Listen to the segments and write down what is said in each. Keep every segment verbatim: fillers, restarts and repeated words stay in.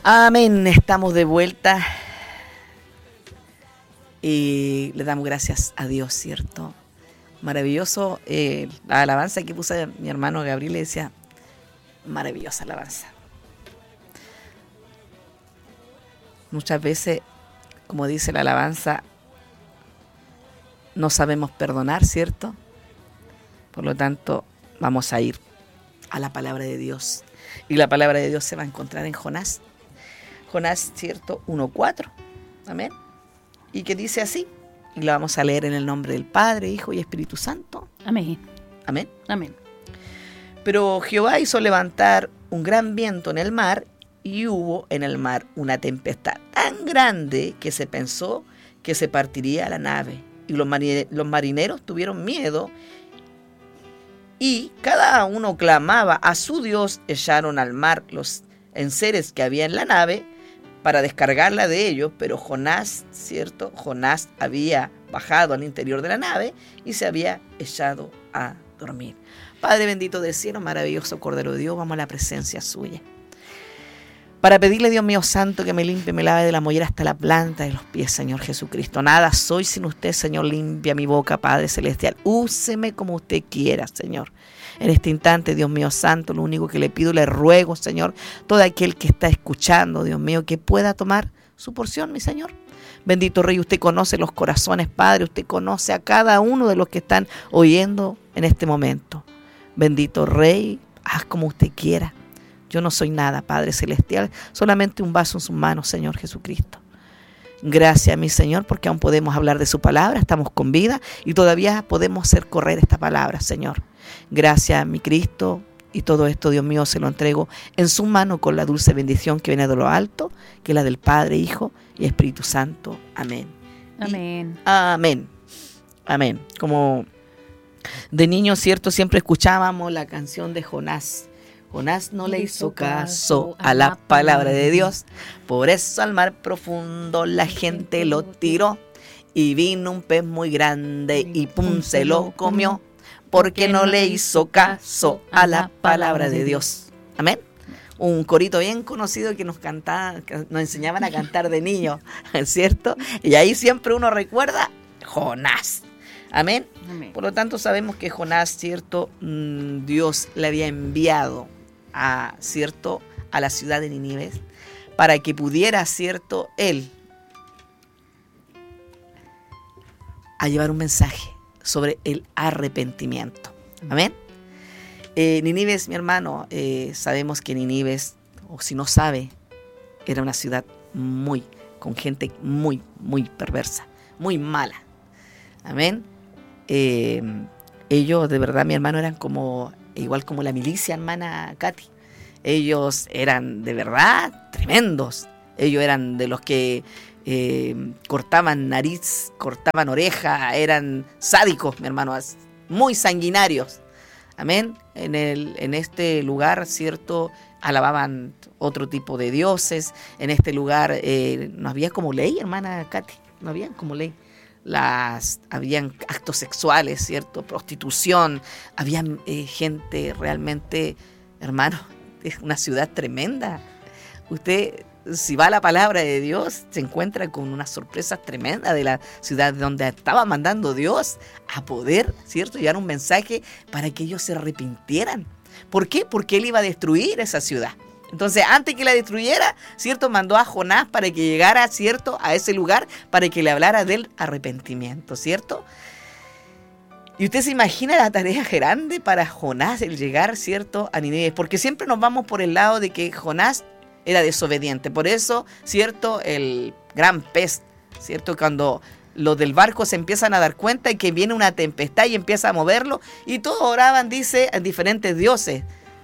Amén, estamos de vuelta y le damos gracias a Dios, ¿cierto? Maravilloso, eh, la alabanza que puso mi hermano Gabriel, le decía, maravillosa alabanza. Muchas veces, como dice la alabanza, no sabemos perdonar, ¿cierto? Por lo tanto, vamos a ir a la palabra de Dios. Y la palabra de Dios se va a encontrar en Jonás. Jonás, ¿cierto? uno cuatro. Amén. Y que dice así. Y la vamos a leer en el nombre del Padre, Hijo y Espíritu Santo. Amén. Amén. Amén. Pero Jehová hizo levantar un gran viento en el mar, y hubo en el mar una tempestad tan grande que se pensó que se partiría la nave. Y los marineros, los marineros tuvieron miedo, y cada uno clamaba a su Dios. Echaron al mar los enseres que había en la nave para descargarla de ellos, pero Jonás, ¿cierto? Jonás había bajado al interior de la nave y se había echado a dormir. Padre bendito del cielo, maravilloso Cordero de Dios, vamos a la presencia suya para pedirle, Dios mío santo, que me limpie, me lave de la mollera hasta la planta de los pies, Señor Jesucristo. Nada soy sin usted, Señor. Limpia mi boca, Padre celestial. Úseme como usted quiera, Señor. En este instante, Dios mío santo, lo único que le pido, le ruego, Señor, todo aquel que está escuchando, Dios mío, que pueda tomar su porción, mi Señor. Bendito Rey, usted conoce los corazones, Padre. Usted conoce a cada uno de los que están oyendo en este momento. Bendito Rey, haz como usted quiera. Yo no soy nada, Padre celestial, solamente un vaso en sus manos, Señor Jesucristo. Gracias, mi Señor, porque aún podemos hablar de su palabra, estamos con vida y todavía podemos hacer correr esta palabra, Señor. Gracias, mi Cristo, y todo esto, Dios mío, se lo entrego en su mano con la dulce bendición que viene de lo alto, que es la del Padre, Hijo y Espíritu Santo. Amén. Amén. Y amén. Amén. Como de niño, cierto, siempre escuchábamos la canción de Jonás. Jonás no le hizo caso a la palabra de Dios, por eso al mar profundo la gente lo tiró, y vino un pez muy grande y pum, se lo comió, porque no le hizo caso a la palabra de Dios. Amén. Un corito bien conocido que nos cantaba, que nos enseñaban a cantar de niños, ¿cierto? Y ahí siempre uno recuerda Jonás. Amén. Amén. Por lo tanto, sabemos que Jonás, ¿cierto? Dios le había enviado a, ¿cierto?, a la ciudad de Nínive para que pudiera, ¿cierto?, él a llevar un mensaje sobre el arrepentimiento. Amén. Eh, Nínive, mi hermano, eh, sabemos que Nínive, o si no sabe, era una ciudad muy, con gente muy, muy perversa, muy mala. Amén. Eh, ellos, de verdad, mi hermano, eran como, igual como la milicia, hermana Katy. Ellos eran, de verdad, tremendos. Ellos eran de los que eh, cortaban nariz, cortaban oreja, eran sádicos, mi hermano, muy sanguinarios. Amén. En, el, en este lugar, ¿cierto?, alababan otro tipo de dioses. En este lugar eh, no había como ley, hermana Katy, no había como ley. Las, habían actos sexuales, ¿cierto?, prostitución, habían eh, gente realmente, hermano, es una ciudad tremenda. Usted, si va a la palabra de Dios, se encuentra con unas sorpresas tremendas de la ciudad donde estaba mandando Dios a poder, ¿cierto?, llevar un mensaje para que ellos se arrepintieran. ¿Por qué? Porque Él iba a destruir esa ciudad. Entonces, antes que la destruyera, ¿cierto?, mandó a Jonás para que llegara, ¿cierto?, a ese lugar, para que le hablara del arrepentimiento, ¿cierto? Y usted se imagina la tarea grande para Jonás, el llegar, ¿cierto?, a Nínive, porque siempre nos vamos por el lado de que Jonás era desobediente. Por eso, ¿cierto?, el gran pez, ¿cierto?, cuando los del barco se empiezan a dar cuenta de que viene una tempestad y empieza a moverlo, y todos oraban, dice, a diferentes dioses.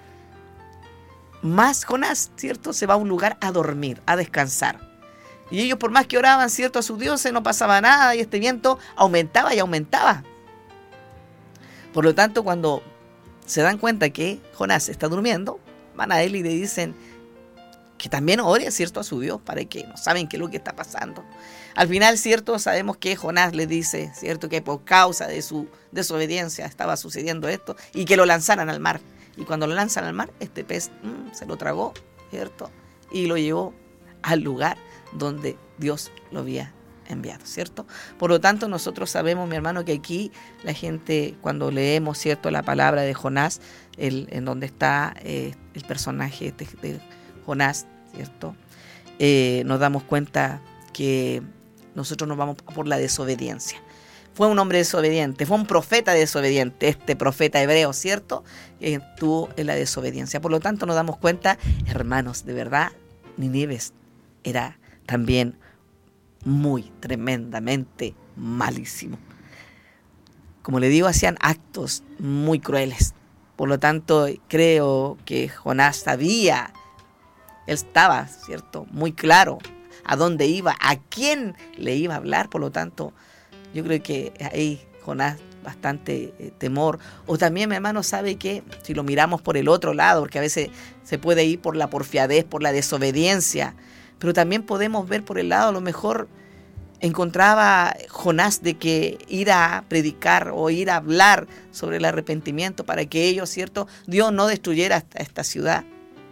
Más Jonás, ¿cierto?, se va a un lugar a dormir, a descansar. Y ellos, por más que oraban, ¿cierto?, a sus dioses, no pasaba nada y este viento aumentaba y aumentaba. Por lo tanto, cuando se dan cuenta que Jonás está durmiendo, van a él y le dicen que también ore, ¿cierto?, a su Dios, para que no saben qué es lo que está pasando. Al final, ¿cierto?, sabemos que Jonás le dice, ¿cierto?, que por causa de su desobediencia estaba sucediendo esto y que lo lanzaran al mar. Y cuando lo lanzan al mar, este pez mmm, se lo tragó, ¿cierto?, y lo llevó al lugar donde Dios lo había enviado, ¿cierto? Por lo tanto, nosotros sabemos, mi hermano, que aquí la gente, cuando leemos, ¿cierto?, la palabra de Jonás, el, en donde está eh, el personaje de, de Jonás, ¿cierto?, eh, nos damos cuenta que nosotros nos vamos por la desobediencia. Fue un hombre desobediente, fue un profeta desobediente, este profeta hebreo, ¿cierto?, que estuvo en la desobediencia. Por lo tanto, nos damos cuenta, hermanos, de verdad, Nínive era también muy tremendamente malísimo. Como le digo, hacían actos muy crueles. Por lo tanto, creo que Jonás sabía, él estaba, ¿cierto?, muy claro a dónde iba, a quién le iba a hablar. Por lo tanto, yo creo que ahí Jonás bastante eh, temor. O también, mi hermano, sabe que si lo miramos por el otro lado, porque a veces se puede ir por la porfiadez, por la desobediencia, pero también podemos ver por el lado, a lo mejor encontraba Jonás de que ir a predicar o ir a hablar sobre el arrepentimiento para que ellos, ¿cierto?, Dios no destruyera esta, esta ciudad.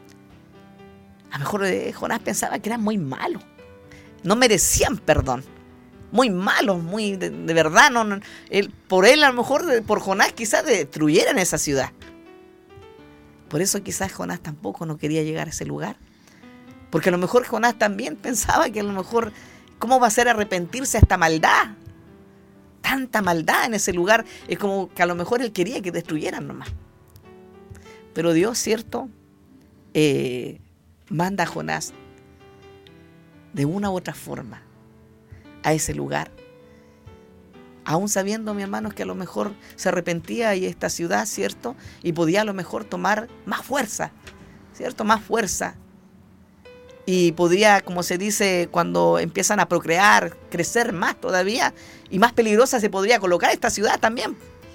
A lo mejor eh, Jonás pensaba que eran muy malos, no merecían perdón, muy malos, muy de, de verdad, no, no él, por él a lo mejor, por Jonás quizás destruyeran esa ciudad. Por eso quizás Jonás tampoco no quería llegar a ese lugar. Porque a lo mejor Jonás también pensaba que a lo mejor, ¿cómo va a ser arrepentirse esta maldad? Tanta maldad en ese lugar. Es como que a lo mejor él quería que destruyeran nomás. Pero Dios, ¿cierto?, eh, manda a Jonás de una u otra forma a ese lugar. Aún sabiendo, mi hermano, que a lo mejor se arrepentía y esta ciudad, ¿cierto?, y podía a lo mejor tomar más fuerza, ¿cierto?, más fuerza. Y podría, como se dice, cuando empiezan a procrear, crecer más todavía, y más peligrosa se podría colocar esta ciudad también.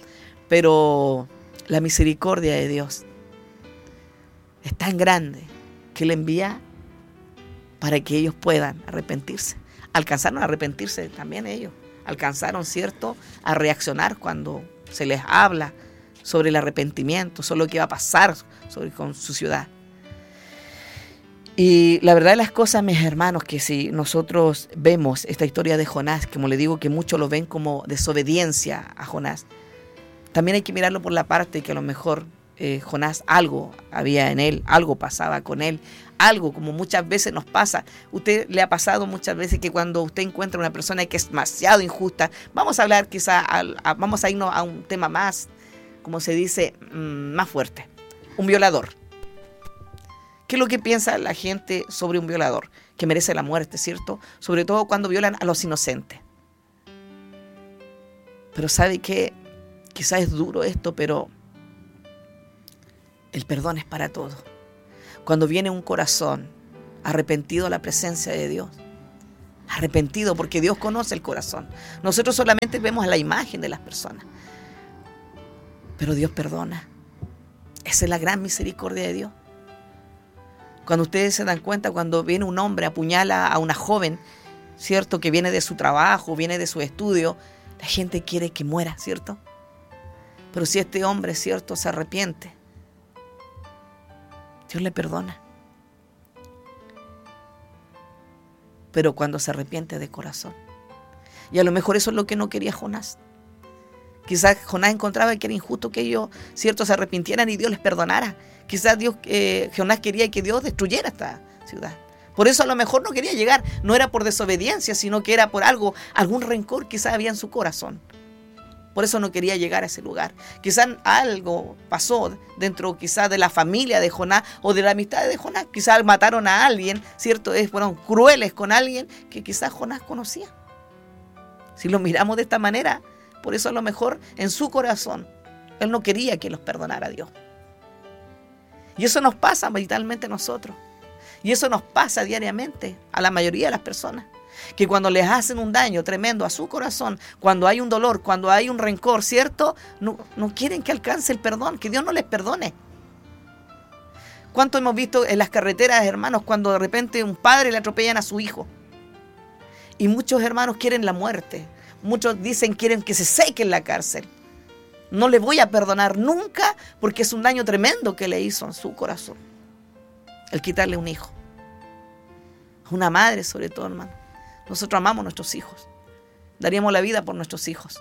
Pero la misericordia de Dios es tan grande que le envía para que ellos puedan arrepentirse. Alcanzaron a arrepentirse también ellos. Alcanzaron, ¿cierto?, a reaccionar cuando se les habla sobre el arrepentimiento, sobre lo que va a pasar sobre, con su ciudad. Y la verdad de las cosas, mis hermanos, que si nosotros vemos esta historia de Jonás, como le digo que muchos lo ven como desobediencia a Jonás, también hay que mirarlo por la parte que a lo mejor eh, Jonás algo había en él, algo pasaba con él, algo como muchas veces nos pasa. Usted le ha pasado muchas veces que cuando usted encuentra una persona que es demasiado injusta, vamos a hablar quizá, a, a, vamos a irnos a un tema más, como se dice, mmm, más fuerte, un violador. ¿Qué es lo que piensa la gente sobre un violador? Que merece la muerte, ¿cierto? Sobre todo cuando violan a los inocentes. Pero ¿sabe qué? Quizás es duro esto, pero el perdón es para todos. Cuando viene un corazón arrepentido a la presencia de Dios, arrepentido porque Dios conoce el corazón. Nosotros solamente vemos la imagen de las personas, pero Dios perdona. Esa es la gran misericordia de Dios. Cuando ustedes se dan cuenta, cuando viene un hombre, apuñala a una joven, ¿cierto?, que viene de su trabajo, viene de su estudio, la gente quiere que muera, ¿cierto? Pero si este hombre, ¿cierto?, se arrepiente, Dios le perdona. Pero cuando se arrepiente de corazón. Y a lo mejor eso es lo que no quería Jonás. Quizás Jonás encontraba que era injusto que ellos, ¿cierto?, se arrepintieran y Dios les perdonara. Quizás Dios, eh, Jonás quería que Dios destruyera esta ciudad. Por eso a lo mejor no quería llegar. No era por desobediencia, sino que era por algo, algún rencor quizás había en su corazón. Por eso no quería llegar a ese lugar. Quizás algo pasó dentro quizás de la familia de Jonás o de la amistad de Jonás. Quizás mataron a alguien, ¿cierto? Fueron crueles con alguien que quizás Jonás conocía. Si lo miramos de esta manera, por eso a lo mejor en su corazón él no quería que los perdonara a Dios. Y eso nos pasa vitalmente a nosotros. Y eso nos pasa diariamente a la mayoría de las personas. Que cuando les hacen un daño tremendo a su corazón, cuando hay un dolor, cuando hay un rencor, ¿cierto? No, no quieren que alcance el perdón, que Dios no les perdone. ¿Cuánto hemos visto en las carreteras, hermanos, cuando de repente un padre le atropellan a su hijo? Y muchos hermanos quieren la muerte. Muchos dicen que quieren que se seque en la cárcel. No le voy a perdonar nunca porque es un daño tremendo que le hizo en su corazón el quitarle un hijo. Una madre, sobre todo, hermano. Nosotros amamos a nuestros hijos. Daríamos la vida por nuestros hijos.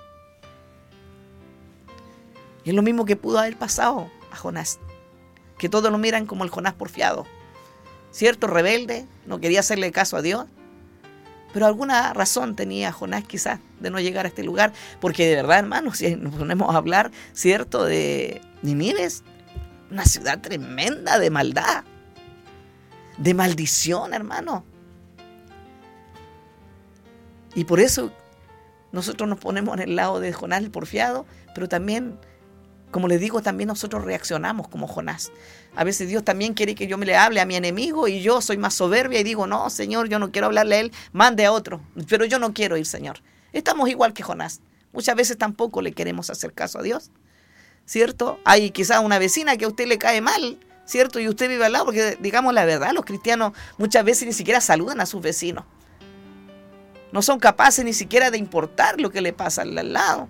Y es lo mismo que pudo haber pasado a Jonás. Que todos lo miran como el Jonás porfiado. ¿Cierto? Rebelde, no quería hacerle caso a Dios. Pero alguna razón tenía Jonás quizás de no llegar a este lugar. Porque de verdad, hermanos, si nos ponemos a hablar, ¿cierto? De Nínive, una ciudad tremenda de maldad. De maldición, hermano. Y por eso nosotros nos ponemos en el lado de Jonás el porfiado, pero también, como les digo, también nosotros reaccionamos como Jonás. A veces Dios también quiere que yo me le hable a mi enemigo y yo soy más soberbia y digo, no, Señor, yo no quiero hablarle a él, mande a otro, pero yo no quiero ir, Señor. Estamos igual que Jonás. Muchas veces tampoco le queremos hacer caso a Dios, ¿cierto? Hay quizás una vecina que a usted le cae mal, ¿cierto? Y usted vive al lado, porque digamos la verdad, los cristianos muchas veces ni siquiera saludan a sus vecinos. No son capaces ni siquiera de importar lo que le pasa al, al lado.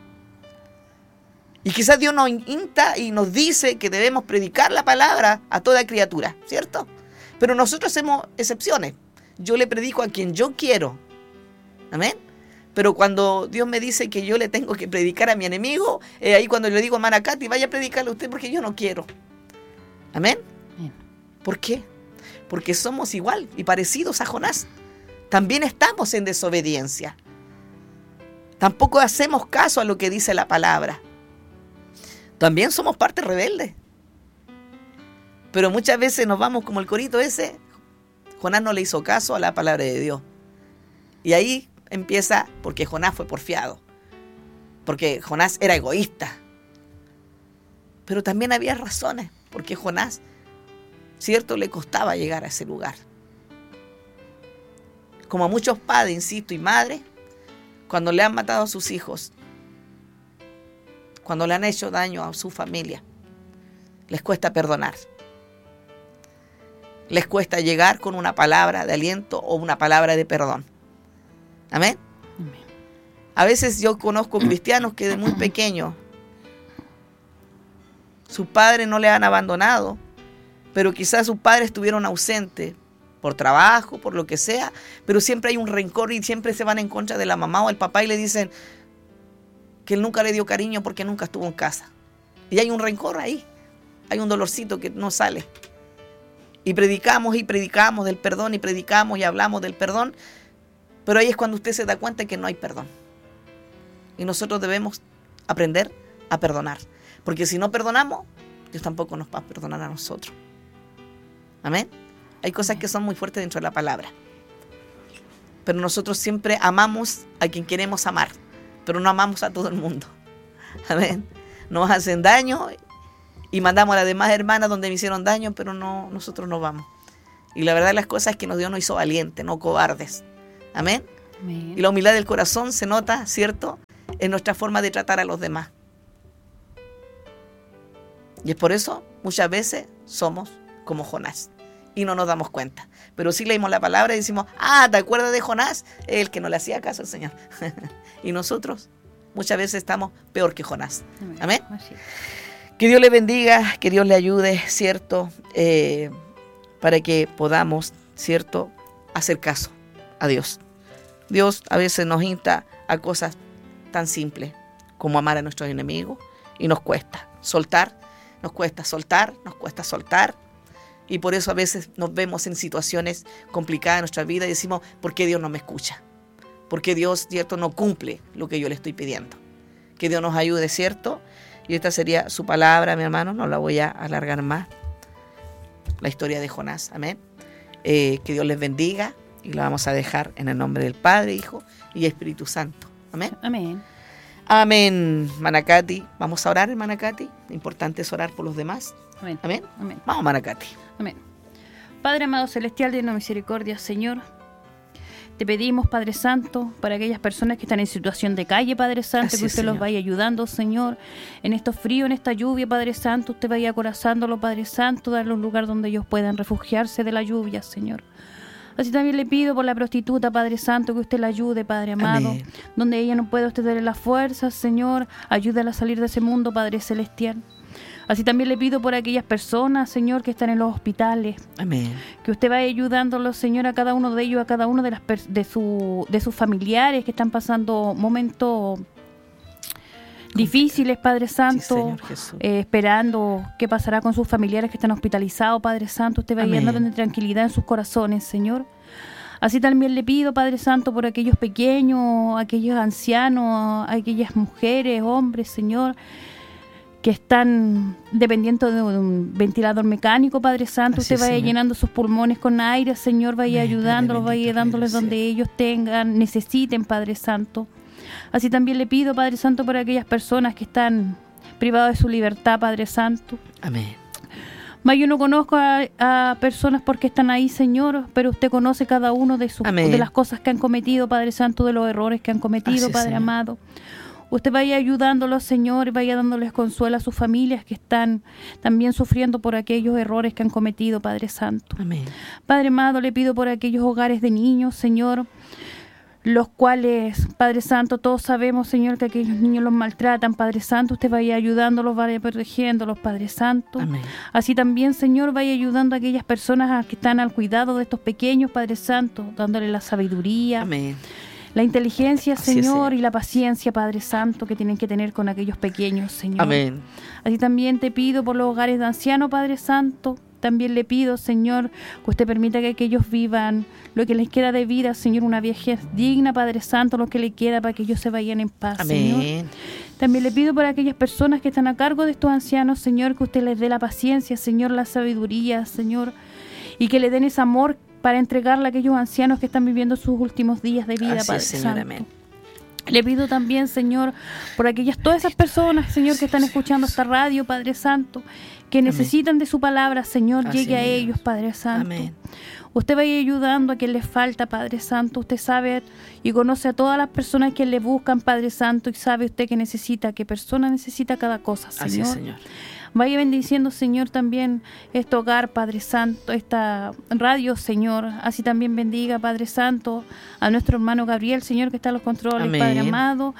Y quizás Dios nos insta y nos dice que debemos predicar la palabra a toda criatura, ¿cierto? Pero nosotros hacemos excepciones. Yo le predico a quien yo quiero. ¿Amén? Pero cuando Dios me dice que yo le tengo que predicar a mi enemigo, eh, ahí cuando le digo a hermana Katy, vaya a predicarle a usted porque yo no quiero. ¿Amén? Bien. ¿Por qué? Porque somos igual y parecidos a Jonás. También estamos en desobediencia. Tampoco hacemos caso a lo que dice la palabra. También somos parte rebelde. Pero muchas veces nos vamos como el corito ese. Jonás no le hizo caso a la palabra de Dios. Y ahí empieza, porque Jonás fue porfiado. Porque Jonás era egoísta. Pero también había razones, porque Jonás, cierto, le costaba llegar a ese lugar. Como a muchos padres, insisto, y madres, cuando le han matado a sus hijos, cuando le han hecho daño a su familia, les cuesta perdonar. Les cuesta llegar con una palabra de aliento o una palabra de perdón. ¿Amén? Amén. A veces yo conozco cristianos que de muy pequeños sus padres no le han abandonado, pero quizás sus padres estuvieron ausentes por trabajo, por lo que sea, pero siempre hay un rencor y siempre se van en contra de la mamá o el papá y le dicen que él nunca le dio cariño porque nunca estuvo en casa. Y hay un rencor ahí, hay un dolorcito que no sale. Y predicamos y predicamos del perdón y predicamos y hablamos del perdón, pero ahí es cuando usted se da cuenta que no hay perdón. Y nosotros debemos aprender a perdonar, porque si no perdonamos, Dios tampoco nos va a perdonar a nosotros. Amén. Hay cosas que son muy fuertes dentro de la palabra. Pero nosotros siempre amamos a quien queremos amar, pero no amamos a todo el mundo. Amén. Nos hacen daño y mandamos a las demás hermanas donde me hicieron daño, pero no, nosotros no vamos. Y la verdad de las cosas es que Dios nos hizo valientes, no cobardes. Amén. Amén. Y la humildad del corazón se nota, ¿cierto?, en nuestra forma de tratar a los demás. Y es por eso muchas veces somos como Jonás y no nos damos cuenta. Pero sí leímos la palabra y decimos, ah, ¿te acuerdas de Jonás? El que no le hacía caso al Señor. Y nosotros muchas veces estamos peor que Jonás. Amén. Amén. Que Dios le bendiga, que Dios le ayude, ¿cierto? Eh, para que podamos, ¿cierto?, hacer caso a Dios. Dios a veces nos insta a cosas tan simples como amar a nuestros enemigos y nos cuesta soltar, nos cuesta soltar, nos cuesta soltar. Y por eso a veces nos vemos en situaciones complicadas en nuestra vida y decimos, ¿por qué Dios no me escucha? ¿Por qué Dios, cierto, no cumple lo que yo le estoy pidiendo? Que Dios nos ayude, ¿cierto? Y esta sería su palabra, mi hermano, no la voy a alargar más. La historia de Jonás, amén. Eh, que Dios les bendiga y la vamos a dejar en el nombre del Padre, Hijo y Espíritu Santo. Amén. Amén. Amén, Manacati. Vamos a orar, Manacati. Lo importante es orar por los demás. Amén. Amén. Amén. Vamos, Manacati. Amén. Padre amado celestial, Dios de misericordia, Señor, te pedimos, Padre Santo, para aquellas personas que están en situación de calle, Padre Santo, Así que usted es, los Señor. vaya ayudando, Señor, en estos fríos, en esta lluvia, Padre Santo, usted vaya acorazándolos, Padre Santo, darle un lugar donde ellos puedan refugiarse de la lluvia, Señor. Así también le pido por la prostituta, Padre Santo, que usted la ayude, Padre amado. Amén. Donde ella no pueda, usted darle las fuerzas, Señor. Ayúdala a salir de ese mundo, Padre celestial. Así también le pido por aquellas personas, Señor, que están en los hospitales. Amén. Que usted vaya ayudándolos, Señor, a cada uno de ellos, a cada uno de las pers- de, su, de sus familiares que están pasando momentos difíciles, Padre Santo, Sí, Señor Jesús. eh, esperando qué pasará con sus familiares que están hospitalizados, Padre Santo. Usted vaya Amén. dando tranquilidad en sus corazones, Señor. Así también le pido, Padre Santo, por aquellos pequeños, aquellos ancianos, aquellas mujeres, hombres, Señor, que están dependiendo de un ventilador mecánico, Padre Santo. Así Usted vaya es, Señor. llenando sus pulmones con aire, Señor, vaya Amén, ayudándolos, Padre vaya bendito, dándoles Rey del donde ellos tengan, necesiten, Padre Santo. Así también le pido, Padre Santo, por aquellas personas que están privadas de su libertad, Padre Santo. Amén. Mas yo no conozco a, a personas porque están ahí, Señor, pero usted conoce cada uno de sus Amén. de las cosas que han cometido, Padre Santo, de los errores que han cometido, Así es, Padre Señor. amado. Usted vaya ayudándolos, Señor, y vaya dándoles consuelo a sus familias que están también sufriendo por aquellos errores que han cometido, Padre Santo. Amén. Padre amado, le pido por aquellos hogares de niños, Señor, los cuales, Padre Santo, todos sabemos, Señor, que aquellos niños los maltratan, Padre Santo. Usted vaya ayudándolos, vaya protegiéndolos, Padre Santo. Amén. Así también, Señor, vaya ayudando a aquellas personas a que están al cuidado de estos pequeños, Padre Santo, dándole la sabiduría, Amén. la inteligencia, Así es, Señor, Señor. y la paciencia, Padre Santo, que tienen que tener con aquellos pequeños, Señor. Amén. Así también te pido por los hogares de ancianos, Padre Santo. También le pido, Señor, que usted permita que aquellos vivan lo que les queda de vida, Señor, una vejez digna, Padre Santo, lo que le queda para que ellos se vayan en paz, Señor. Amén. También le pido por aquellas personas que están a cargo de estos ancianos, Señor, que usted les dé la paciencia, Señor, la sabiduría, Señor, y que le den ese amor para entregarle a aquellos ancianos que están viviendo sus últimos días de vida, Así Padre es, Señor. Santo. Amén. Le pido también, Señor, por aquellas todas esas personas, Señor, que están escuchando esta radio, Padre Santo, que necesitan de su palabra, Señor, Así llegue a es. ellos, Padre Santo. Amén. Usted vaya ayudando a quien les falta, Padre Santo. Usted sabe y conoce a todas las personas que le buscan, Padre Santo, y sabe usted que necesita, qué persona necesita cada cosa, Señor. Así es, Señor. Vaya bendiciendo, Señor, también este hogar, Padre Santo, esta radio, Señor. Así también bendiga, Padre Santo, a nuestro hermano Gabriel, Señor, que está en los controles, Amén. Padre amado.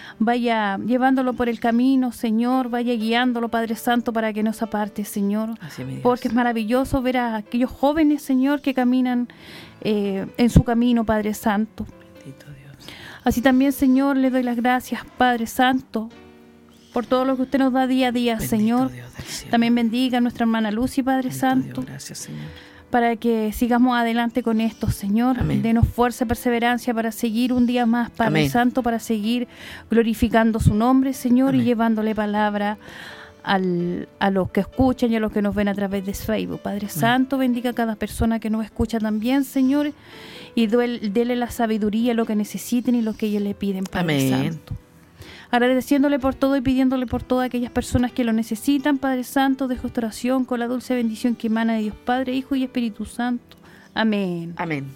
Vaya llevándolo por el camino, Señor. Vaya guiándolo, Padre Santo, para que no se aparte, Señor. Así es, mi Dios. Porque es maravilloso ver a aquellos jóvenes, Señor, que caminan eh, en su camino, Padre Santo. Bendito Dios. Así también, Señor, le doy las gracias, Padre Santo, por todo lo que usted nos da día a día, Bendito Señor. Dios del cielo. También bendiga a nuestra hermana Lucy, Padre Bendito Santo, Dios, gracias, Señor. para que sigamos adelante con esto, Señor. Amén. Denos fuerza y perseverancia para seguir un día más, Padre Amén. Santo, para seguir glorificando su nombre, Señor, Amén. y llevándole palabra al, a los que escuchan y a los que nos ven a través de Facebook. Padre Santo, bendiga a cada persona que nos escucha también, Señor, y duel- dele la sabiduría, lo que necesiten y lo que ellos le piden, Padre Amén. Santo. Agradeciéndole por todo y pidiéndole por todas aquellas personas que lo necesitan, Padre Santo, dejo esta oración con la dulce bendición que emana de Dios Padre, Hijo y Espíritu Santo. Amén. Amén.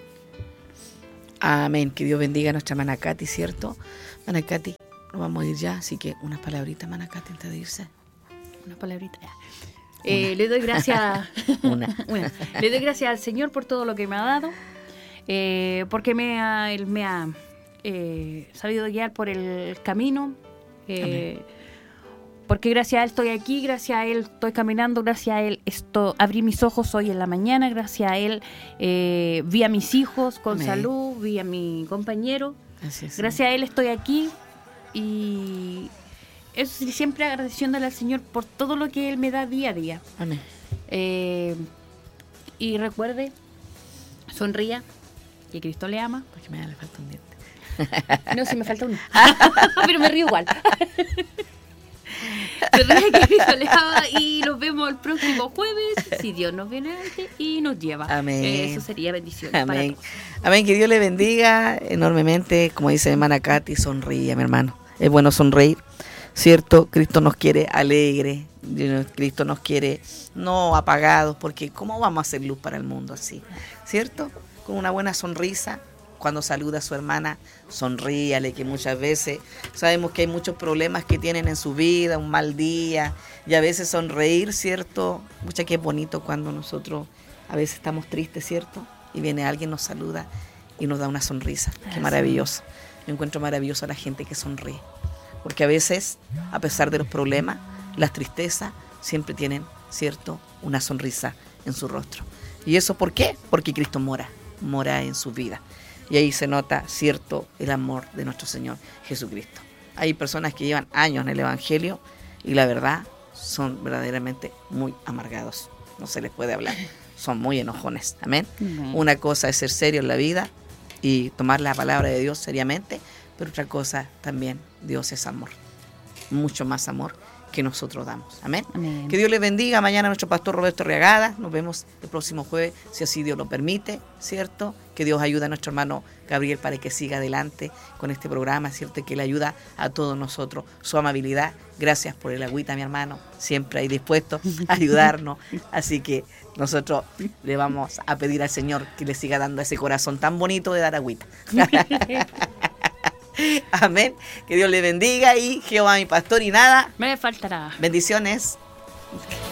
Amén. Que Dios bendiga a nuestra hermana Katy, ¿cierto? Hermana Katy, nos vamos a ir ya, así que unas palabritas, hermana Katy, antes de irse. Una palabrita. Eh, le doy gracias Una. Una. Le doy gracias al Señor por todo lo que me ha dado, eh, porque me ha, Él me ha eh, sabido guiar por el camino, eh, porque gracias a Él estoy aquí, gracias a Él estoy caminando, gracias a Él esto, abrí mis ojos hoy en la mañana, gracias a Él eh, vi a mis hijos con Amén. salud, vi a mi compañero, Así es, gracias a Él estoy aquí y eso sí, siempre agradeciéndole al Señor por todo lo que Él me da día a día. Amén. Eh, y recuerde, sonría, que Cristo le ama. Porque me le falta un diente. No, si me falta uno. Pero me río igual. Recuerde que Cristo le ama y nos vemos el próximo jueves, si Dios nos viene antes y nos lleva. Amén. Eh, eso sería bendición. Amén. Amén. Que Dios le bendiga enormemente. Como dice mi hermana Katy, sonríe, mi hermano. Es bueno sonreír, ¿cierto? Cristo nos quiere alegre. Cristo nos quiere no apagados, porque ¿cómo vamos a hacer luz para el mundo así? ¿Cierto? Con una buena sonrisa. Cuando saluda a su hermana, sonríale, que muchas veces sabemos que hay muchos problemas que tienen en su vida, un mal día, y a veces sonreír, ¿cierto? Mucha que es bonito cuando nosotros a veces estamos tristes, ¿cierto? Y viene alguien, nos saluda y nos da una sonrisa. Qué maravilloso. Yo encuentro maravilloso a la gente que sonríe, porque a veces, a pesar de los problemas, las tristezas siempre tienen, ¿cierto?, una sonrisa en su rostro. ¿Y eso por qué? Porque Cristo mora, mora en su vida. Y ahí se nota, cierto, el amor de nuestro Señor Jesucristo. Hay personas que llevan años en el Evangelio y la verdad son verdaderamente muy amargados. No se les puede hablar. Son muy enojones. Amén. Uh-huh. Una cosa es ser serio en la vida y tomar la palabra de Dios seriamente, pero otra cosa también, Dios es amor. Mucho más amor que nosotros damos. Amén. Amén. Que Dios les bendiga. Mañana nuestro pastor Roberto Reagada. Nos vemos el próximo jueves, si así Dios lo permite, ¿cierto? Que Dios ayude a nuestro hermano Gabriel para que siga adelante con este programa, ¿cierto? Que le ayuda a todos nosotros. Su amabilidad. Gracias por el agüita, mi hermano. Siempre ahí dispuesto a ayudarnos. Así que nosotros le vamos a pedir al Señor que le siga dando ese corazón tan bonito de dar agüita. Amén. Que Dios le bendiga y Jehová mi pastor y nada me faltará. Bendiciones.